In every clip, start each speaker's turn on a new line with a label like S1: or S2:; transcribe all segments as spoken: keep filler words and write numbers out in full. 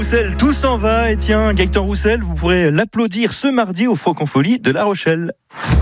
S1: Roussel, tout s'en va. Et tiens, Gaëtan Roussel, vous pourrez l'applaudir ce mardi au Francofolie de La Rochelle.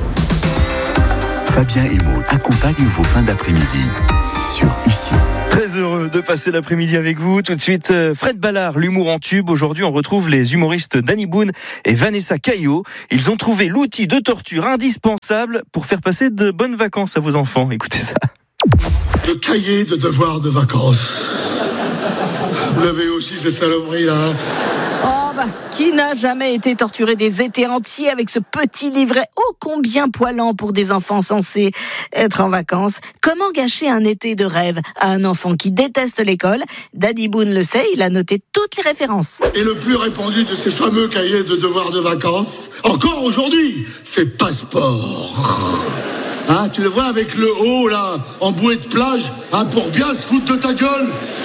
S2: Fabien et Maud accompagnent vos fins d'après-midi sur Ici.
S1: Très heureux de passer l'après-midi avec vous. Tout de suite, Fred Ballard, l'humour en tube. Aujourd'hui, on retrouve les humoristes Danny Boone et Vanessa Caillot. Ils ont trouvé l'outil de torture indispensable pour faire passer de bonnes vacances à vos enfants. Écoutez ça.
S3: Le cahier de devoirs de vacances. Vous l'avez aussi, cette saloperie-là.
S4: Oh bah, qui n'a jamais été torturé des étés entiers avec ce petit livret ô combien poilant pour des enfants censés être en vacances? Comment gâcher un été de rêve à un enfant qui déteste l'école? Danny Boone le sait, il a noté toutes les références.
S3: Et le plus répandu de ces fameux cahiers de devoirs de vacances, encore aujourd'hui, c'est Passeport. Hein, tu le vois avec le haut, là, en bouée de plage, hein, pour bien se foutre de ta gueule.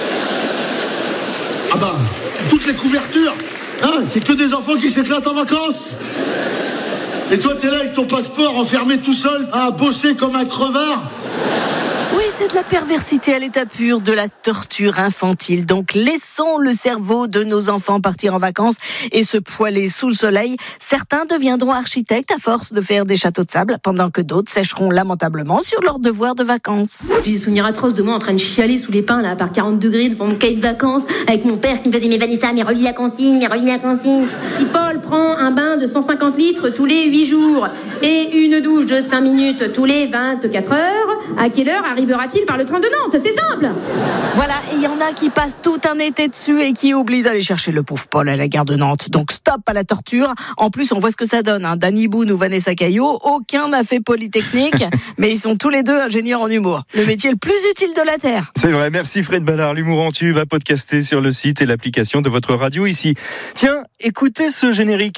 S3: Ah bah, toutes les couvertures, hein, c'est que des enfants qui s'éclatent en vacances. Et toi, t'es là avec ton passeport enfermé tout seul, à bosser comme un crevard.
S4: Oui, c'est de la perversité à l'état pur, de la torture infantile. Donc laissons le cerveau de nos enfants partir en vacances et se poiler sous le soleil. Certains deviendront architectes à force de faire des châteaux de sable, pendant que d'autres sécheront lamentablement sur leurs devoirs de vacances.
S5: J'ai des souvenirs atroces de moi en train de chialer sous les pins là, par quarante degrés devant mon cahier de vacances, avec mon père qui me faisait mes Vanessa, mais relis la consigne, mais relis la consigne. Petit Paul prend un bain de cent cinquante litres tous les huit jours et une douche de cinq minutes tous les vingt-quatre heures. À quelle heure arrivera-t-il par le train de Nantes? C'est simple.
S4: Voilà, et il y en a qui passent tout un été dessus et qui oublient d'aller chercher le pauvre Paul à la gare de Nantes. Donc stop à la torture. En plus, on voit ce que ça donne. Hein. Danny Boone ou Vanessa Caillot, aucun n'a fait Polytechnique, mais ils sont tous les deux ingénieurs en humour. Le métier le plus utile de la Terre.
S1: C'est vrai, merci Fred Ballard. L'humour en tube à podcaster sur le site et l'application de votre radio ici. Tiens, écoutez ce générique.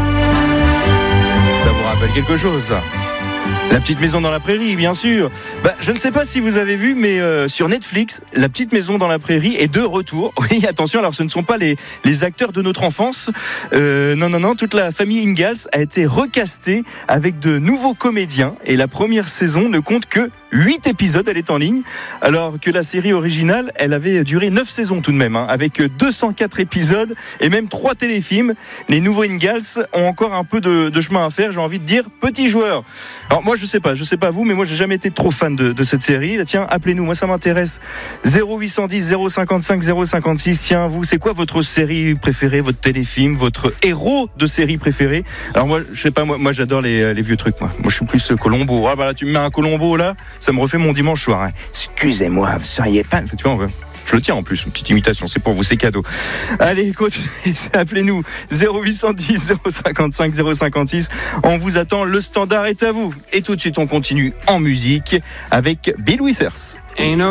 S1: Ça vous rappelle quelque chose ? La petite maison dans la prairie, bien sûr. Bah, je ne sais pas si vous avez vu, mais euh, sur Netflix, La petite maison dans la prairie est de retour. Oui, attention, alors ce ne sont pas les, les acteurs de notre enfance. Euh, non, non, non, toute la famille Ingalls a été recastée avec de nouveaux comédiens. Et la première saison ne compte que huit épisodes, elle est en ligne. Alors que la série originale, elle avait duré neuf saisons tout de même, hein, avec deux cent quatre épisodes et même trois téléfilms. Les nouveaux Ingalls ont encore un peu de, de chemin à faire, j'ai envie de dire, petits joueurs. Alors moi, je sais pas, je sais pas vous, mais moi, j'ai jamais été trop fan de, de cette série. Tiens, appelez-nous, moi, ça m'intéresse. zéro huit cent dix, zéro cinquante-cinq, zéro cinquante-six. Tiens, vous, c'est quoi votre série préférée, votre téléfilm, votre héros de série préférée? Alors moi, je sais pas, moi, moi j'adore les, les vieux trucs, moi. Moi, je suis plus Colombo. Ah, bah là, tu me mets un Colombo, là, ça me refait mon dimanche soir. Hein. Excusez-moi, vous seriez pas... Tu vois, ouais. Je le tiens en plus, une petite imitation, c'est pour vous, c'est cadeau. Allez, continuez, appelez-nous zéro huit cent dix, zéro cinquante-cinq, zéro cinquante-six. On vous attend, le standard est à vous. Et tout de suite, on continue en musique avec Bill Withers.